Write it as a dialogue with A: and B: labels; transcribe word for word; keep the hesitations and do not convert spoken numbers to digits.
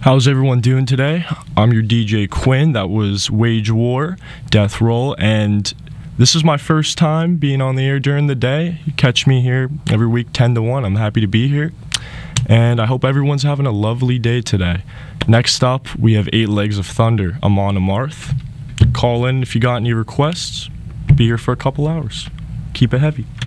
A: How's everyone doing today? I'm your D J Quinn. That was Wage War, Death Roll, and this is my first time being on the air during the day. You catch me here every week ten to one. I'm happy to be here, and I hope everyone's having a lovely day today. Next up, we have Eight Legs of Thunder, Amon Amarth. Call in if you got any requests. Be here for a couple hours. Keep it heavy.